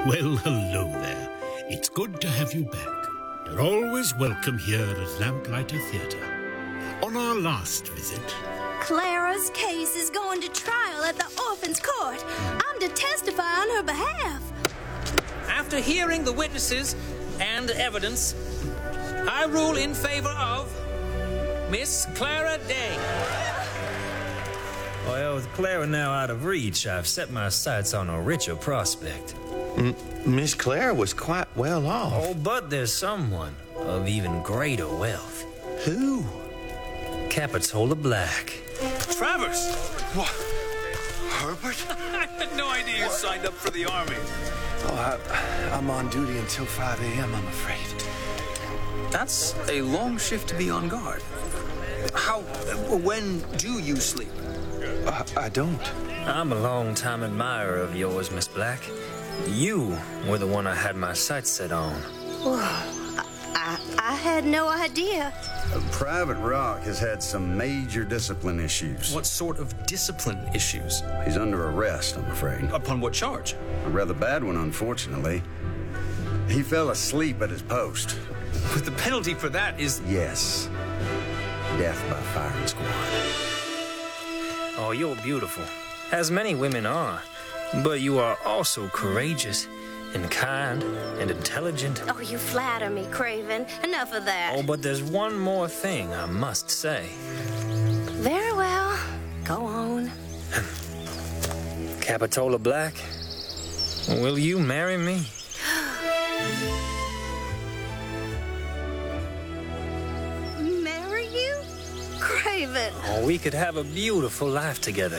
Well, hello there. It's good to have you back. You're always welcome here at Lamplighter Theatre. On our last visit... Clara's case is going to trial at the Orphans' Court. I'm to testify on her behalf. After hearing the witnesses and evidence, I rule in favor of Miss Clara Day. Well, with Clara now out of reach, I've set my sights on a richer prospect. Miss Clara was quite well off. Oh, but there's someone of even greater wealth. Who? Capitola Black. Travers! What? Herbert? I had no idea you signed up for the army. Oh, I'm on duty until 5 a.m., I'm afraid. That's a long shift to be on guard. When do you sleep? I don't. I'm a long-time admirer of yours, Miss Black. You were the one I had my sights set on. I had no idea. Private Rock has had some major discipline issues. What sort of discipline issues? He's under arrest, I'm afraid. Upon what charge? A rather bad one, unfortunately. He fell asleep at his post. But the penalty for that is... Yes. Death by firing squad. Oh, you're beautiful, as many women are. But you are also courageous and kind and intelligent. Oh, you flatter me, Craven. Enough of that. Oh, but there's one more thing I must say. Very well. Go on. Capitola Black, will you marry me? Marry you? Craven. Oh, we could have a beautiful life together.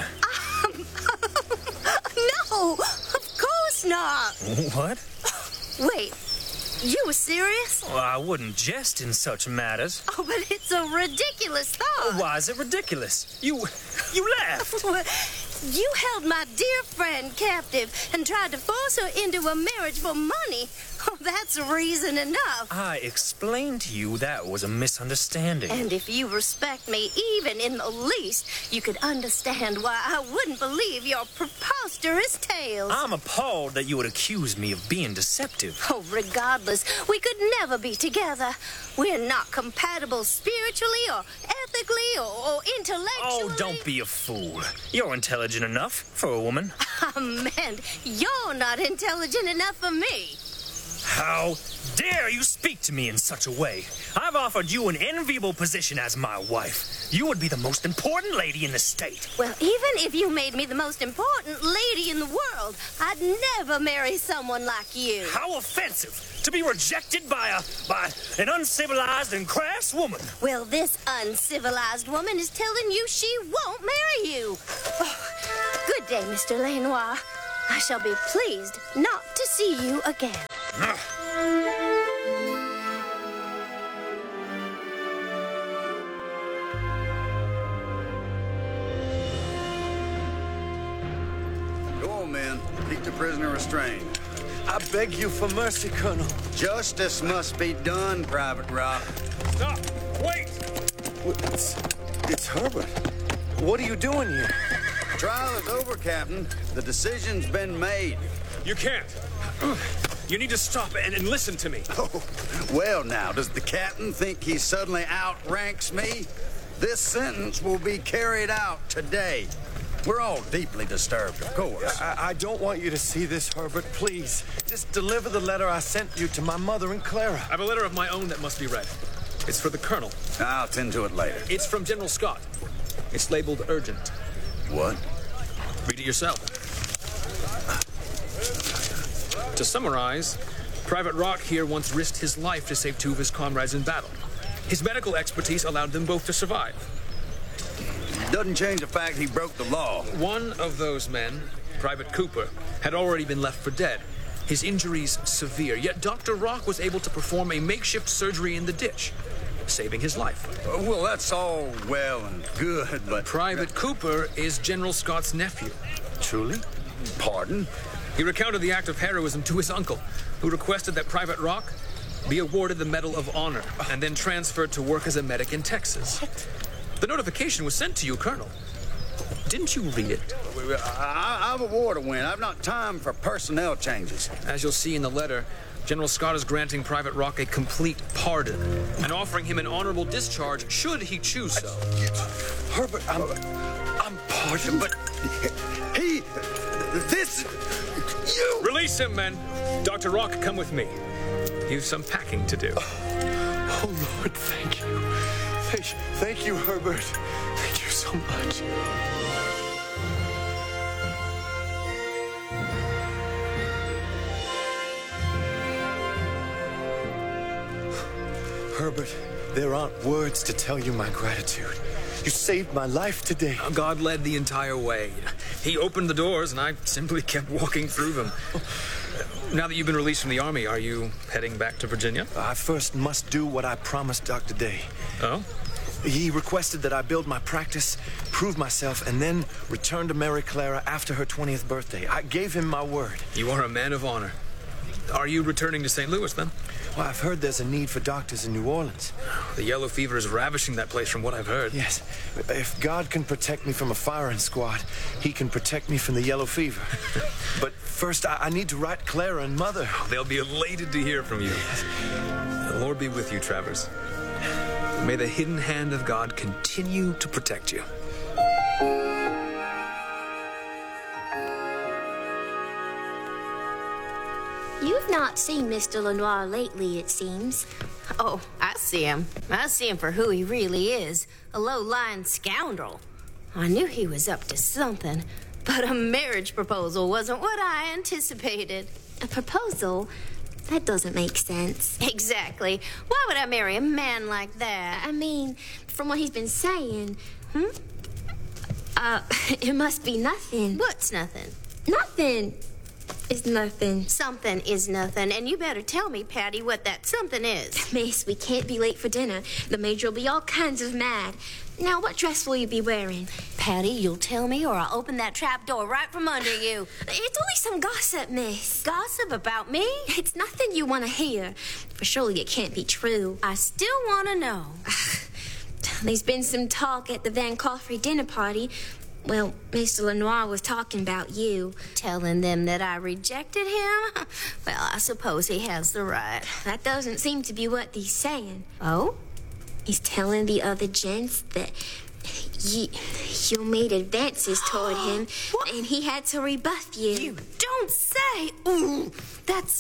No, of course not. What? Wait, you were serious? Well, I wouldn't jest in such matters. Oh, but it's a ridiculous thought. Why is it ridiculous? You laughed. You held my dear friend captive and tried to force her into a marriage for money. Oh, that's reason enough. I explained to you that was a misunderstanding. And if you respect me even in the least, you could understand why I wouldn't believe your preposterous tales. I'm appalled that you would accuse me of being deceptive. Oh, regardless, we could never be together. We're not compatible spiritually or ethically or intellectually. Oh, don't be a fool. You're intelligent enough for a woman. I meant you're not intelligent enough for me. How dare you speak to me in such a way? I've offered you an enviable position as my wife. You would be the most important lady in the state. Well, even if you made me the most important lady in the world, I'd never marry someone like you. How offensive to be rejected by an uncivilized and crass woman. Well, this uncivilized woman is telling you she won't marry you. Oh, good day, Mr. Lenoir. I shall be pleased not to see you again. Go on, men. Keep the prisoner restrained. I beg you for mercy, Colonel. Justice must be done, Private Rock. Stop! Wait! It's Herbert. What are you doing here? Trial is over, Captain. The decision's been made. You can't. You need to stop and listen to me. Oh, well now, does the captain think he suddenly outranks me? This sentence will be carried out today. We're all deeply disturbed, of course. I don't want you to see this, Herbert. Please, just deliver the letter I sent you to my mother and Clara. I have a letter of my own that must be read. It's for the Colonel. I'll tend to it later. It's from General Scott. It's labeled urgent. What? Read it yourself. To summarize, Private Rock here once risked his life to save two of his comrades in battle. His medical expertise allowed them both to survive. Doesn't change the fact he broke the law. One of those men, Private Cooper, had already been left for dead. His injuries severe, yet Dr. Rock was able to perform a makeshift surgery in the ditch, saving his life. Well, that's all well and good, but... Private Cooper is General Scott's nephew. Truly? Pardon? He recounted the act of heroism to his uncle, who requested that Private Rock be awarded the Medal of Honor and then transferred to work as a medic in Texas. The notification was sent to you, Colonel. Didn't you read it? I've a war to win. I've not time for personnel changes. As you'll see in the letter, General Scott is granting Private Rock a complete pardon and offering him an honorable discharge should he choose so. Herbert, I'm pardoned, but you... Release him, men. Dr. Rock, come with me. You've some packing to do. Oh, Lord, thank you. Thank you, Herbert. Thank you so much. Herbert, there aren't words to tell you my gratitude. You saved my life today. God led the entire way. He opened the doors, and I simply kept walking through them. Now that you've been released from the Army, are you heading back to Virginia? I first must do what I promised Dr. Day. Oh? He requested that I build my practice, prove myself, and then return to Mary Clara after her 20th birthday. I gave him my word. You are a man of honor. Are you returning to St. Louis, then? Well, I've heard there's a need for doctors in New Orleans. The yellow fever is ravishing that place from what I've heard. Yes. If God can protect me from a firing squad, he can protect me from the yellow fever. But first, I need to write Clara and Mother. They'll be elated to hear from you. The Lord be with you, Travers. May the hidden hand of God continue to protect you. You've not seen Mr. Lenoir lately, it seems. Oh, I see him. I see him for who he really is, a low-lying scoundrel. I knew he was up to something, but a marriage proposal wasn't what I anticipated. A proposal? That doesn't make sense. Exactly. Why would I marry a man like that? I mean, from what he's been saying, it must be nothing. What's nothing? Nothing is nothing. Something is nothing, and you better tell me, Patty, what that something is. Miss, we can't be late for dinner. The Major will be all kinds of mad. Now, what dress will you be wearing? Patty, you'll tell me or I'll open that trap door right from under you. It's only some gossip, miss. Gossip about me? It's nothing you want to hear. For surely it can't be true. I still want to know. There's been some talk at the Van Coffrey dinner party. Well, Mr. Lenoir was talking about you. Telling them that I rejected him? Well, I suppose he has the right. That doesn't seem to be what he's saying. Oh? He's telling the other gents that you made advances toward him, and he had to rebuff you. You don't say! Ooh, that's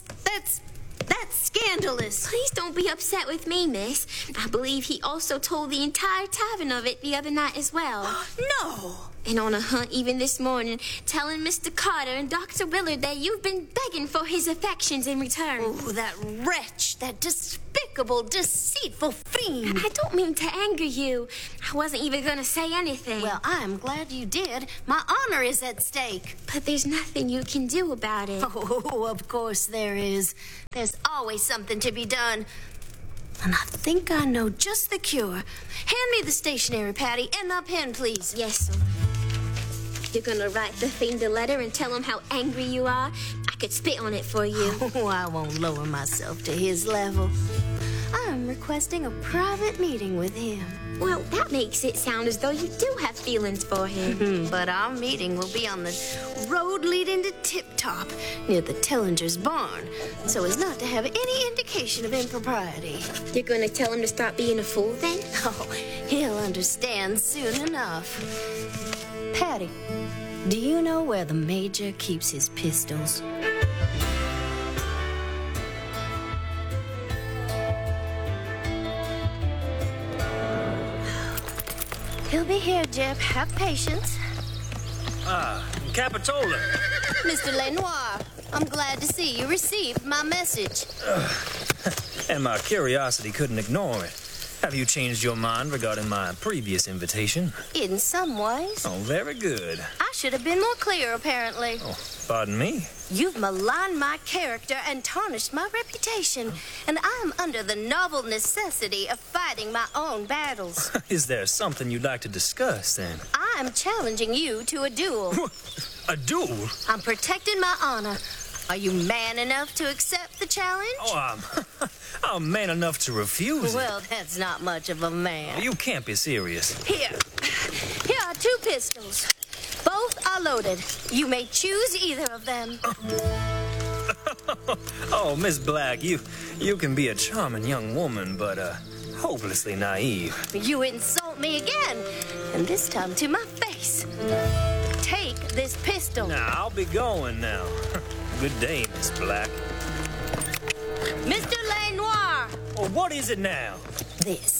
scandalous. Please don't be upset with me, miss. I believe he also told the entire tavern of it the other night as well. No! And on a hunt even this morning, telling Mr. Carter and Dr. Willard that you've been begging for his affections in return. Oh, that wretch, that despicable, deceitful fiend. I don't mean to anger you. I wasn't even going to say anything. Well, I'm glad you did. My honor is at stake. But there's nothing you can do about it. Oh, of course there is. There's always something to be done. And I think I know just the cure. Hand me the stationery, Patty, and the pen, please. Yes, sir. You're gonna write the fiend a letter and tell him how angry you are? I could spit on it for you. Oh, I won't lower myself to his level. I'm requesting a private meeting with him. Well, that makes it sound as though you do have feelings for him. But our meeting will be on the road leading to Tip Top, near the Tillinger's barn, so as not to have any indication of impropriety. You're gonna tell him to stop being a fool, then? Oh, he'll understand soon enough. Patty, do you know where the Major keeps his pistols? He'll be here, Jeb. Have patience. Capitola. Mr. Lenoir, I'm glad to see you received my message. And my curiosity couldn't ignore it. Have you changed your mind regarding my previous invitation? In some ways. Oh, very good. I should have been more clear, apparently. Oh, pardon me? You've maligned my character and tarnished my reputation, and I'm under the novel necessity of fighting my own battles. Is there something you'd like to discuss, then? I'm challenging you to a duel. A duel? I'm protecting my honor. Are you man enough to accept the challenge? Oh, I'm man enough to refuse it. Well, that's not much of a man. You can't be serious. Here are 2 pistols. Both are loaded. You may choose either of them. Oh, Miss Black, you can be a charming young woman, but hopelessly naive. You insult me again, and this time to my face. Take this pistol. Now, I'll be going now. Good day, Miss Black. Mr. Lenoir. Oh, what is it now? This.